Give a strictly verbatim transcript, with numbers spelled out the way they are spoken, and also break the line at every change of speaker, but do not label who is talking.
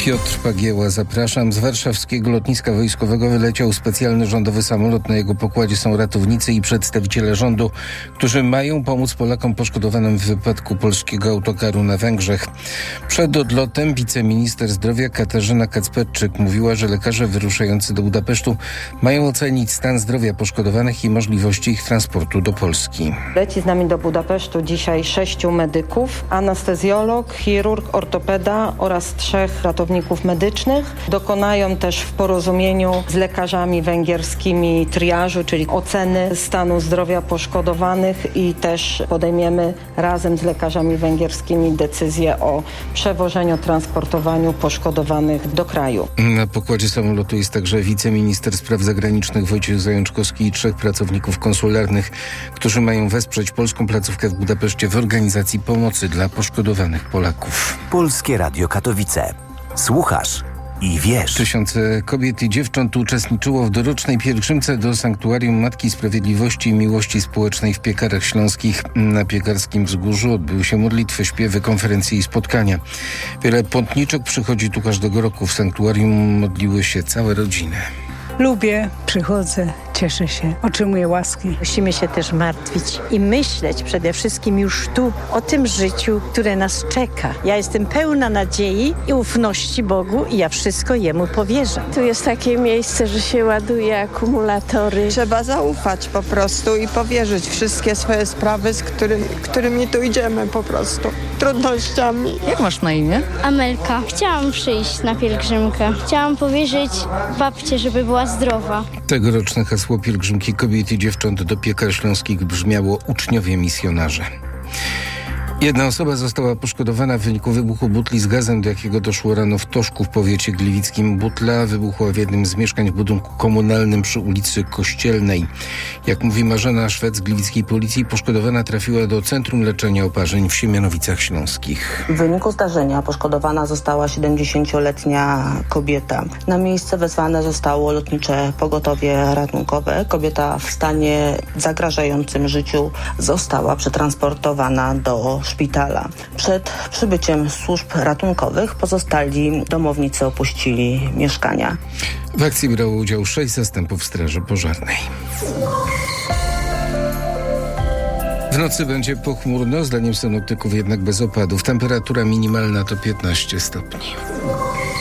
Piotr Pagieła, zapraszam. Z warszawskiego lotniska wojskowego wyleciał specjalny rządowy samolot. Na jego pokładzie są ratownicy i przedstawiciele rządu, którzy mają pomóc Polakom poszkodowanym w wypadku polskiego autokaru na Węgrzech. Przed odlotem wiceminister zdrowia Katarzyna Kacperczyk mówiła, że lekarze wyruszający do Budapesztu mają ocenić stan zdrowia poszkodowanych i możliwości ich transportu do Polski.
Leci z nami do Budapesztu dzisiaj sześciu medyków, anestezjolog, chirurg, ortopeda oraz trzech ratowników medycznych. Dokonają też w porozumieniu z lekarzami węgierskimi triażu, czyli oceny stanu zdrowia poszkodowanych i też podejmiemy razem z lekarzami węgierskimi decyzję o przewożeniu, transportowaniu poszkodowanych do kraju.
Na pokładzie samolotu jest także wiceminister spraw zagranicznych Wojciech Zajączkowski i trzech pracowników konsularnych, którzy mają wesprzeć polską placówkę w Budapeszcie w organizacji pomocy dla poszkodowanych Polaków.
Polskie Radio Katowice. Słuchasz i wiesz.
Tysiące kobiet i dziewcząt uczestniczyło w dorocznej pielgrzymce do Sanktuarium Matki Sprawiedliwości i Miłości Społecznej w Piekarach Śląskich. Na Piekarskim Wzgórzu odbyły się modlitwy, śpiewy, konferencje i spotkania. Wiele pątniczek przychodzi tu każdego roku. W sanktuarium modliły się całe rodziny.
Lubię, przychodzę, cieszę się, otrzymuję łaski.
Musimy się też martwić i myśleć przede wszystkim już tu o tym życiu, które nas czeka. Ja jestem pełna nadziei i ufności Bogu i ja wszystko Jemu powierzam.
Tu jest takie miejsce, że się ładuje akumulatory.
Trzeba zaufać po prostu i powierzyć wszystkie swoje sprawy, z którymi, którymi tu idziemy po prostu. Trudnościami.
Jak masz na imię?
Amelka. Chciałam przyjść na pielgrzymkę. Chciałam powierzyć babcie, żeby była zdrowa.
Tegoroczne hasło pielgrzymki kobiet i dziewcząt do Piekar Śląskich brzmiało: uczniowie misjonarze. Jedna osoba została poszkodowana w wyniku wybuchu butli z gazem, do jakiego doszło rano w Toszku w powiecie gliwickim. Butla wybuchła w jednym z mieszkań w budynku komunalnym przy ulicy Kościelnej. Jak mówi Marzena Szwed z gliwickiej policji, poszkodowana trafiła do Centrum Leczenia Oparzeń w Siemianowicach Śląskich.
W wyniku zdarzenia poszkodowana została siedemdziesięcioletnia kobieta. Na miejsce wezwane zostało lotnicze pogotowie ratunkowe. Kobieta w stanie zagrażającym życiu została przetransportowana do szpitala. Przed przybyciem służb ratunkowych pozostali domownicy opuścili mieszkania.
W akcji brało udział sześć zastępów straży pożarnej. W nocy będzie pochmurno, zdaniem synoptyków jednak bez opadów. Temperatura minimalna to piętnaście stopni.